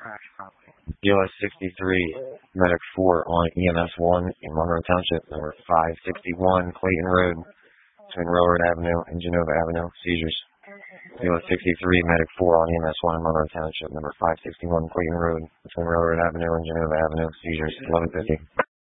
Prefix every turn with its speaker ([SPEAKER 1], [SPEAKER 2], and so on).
[SPEAKER 1] BLS 63, Medic 4 on EMS 1 in Monroe Township, number 561 Clayton Road, between Railroad Avenue and Genova Avenue. Seizures. BLS 63, Medic 4 on EMS 1 in Monroe Township, number 561 Clayton Road, between Railroad Avenue and Genova Avenue. Seizures. 1150.